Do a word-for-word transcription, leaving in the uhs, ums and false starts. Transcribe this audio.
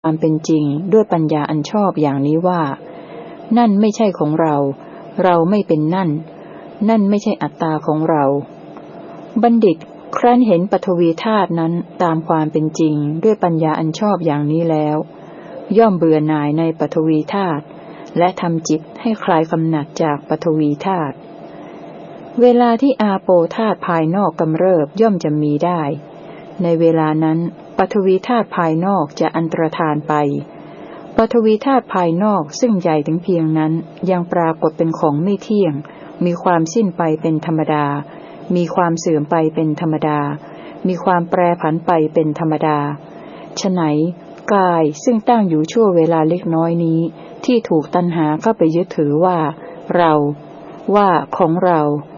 ความเป็นจริงด้วยปัญญาอันชอบอย่างนี้ว่านั่นไม่ใช่ของเราเราไม่เป็นนั่นนั่นไม่ใช่อัตตาของเราบัณฑิตครั้นเห็นปฐวีธาตุนั้นตามความเป็นจริงด้วยปัญญาอันชอบอย่างนี้แล้วย่อมเบื่อหน่ายในปฐวีธาตุและทำจิตให้คลายกำหนัดจากปฐวีธาตุเวลาที่อาโปธาตุภายนอกกำเริบย่อมจะมีได้ในเวลานั้นปฐวีธาตุภายนอกจะอันตรธานไปปฐวีธาตุภายนอกซึ่งใหญ่ถึงเพียงนั้นยังปรากฏเป็นของไม่เที่ยงมีความสิ้นไปเป็นธรรมดามีความเสื่อมไปเป็นธรรมดามีความแปรผันไปเป็นธรรมดาฉะไหนกายซึ่งตั้งอยู่ชั่วเวลาเล็กน้อยนี้ที่ถูกตัณหาเข้าไปยึดถือว่าเราว่าของเรา